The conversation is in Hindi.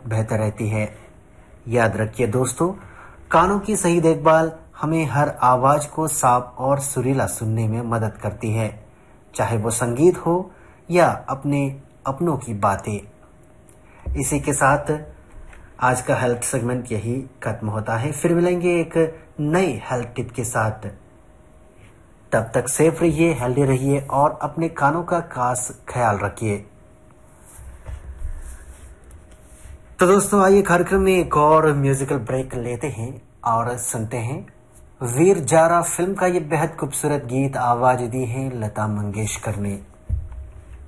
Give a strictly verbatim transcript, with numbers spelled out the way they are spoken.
बेहतर रहती है। याद रखिए दोस्तों, कानों की सही देखभाल हमें हर आवाज को साफ और सुरीला सुनने में मदद करती है, चाहे वो संगीत हो या अपने अपनों की बातें। इसी के साथ आज का हेल्थ सेगमेंट यही खत्म होता है। फिर मिलेंगे एक नई हेल्थ टिप के साथ। तब तक सेफ रहिए, हेल्दी रहिए और अपने कानों का खास ख्याल रखिए। तो दोस्तों, आइए कार्यक्रम में एक और म्यूजिकल ब्रेक लेते हैं और सुनते हैं वीर जारा फिल्म का ये बेहद खूबसूरत गीत। आवाज दी है लता मंगेशकर ने।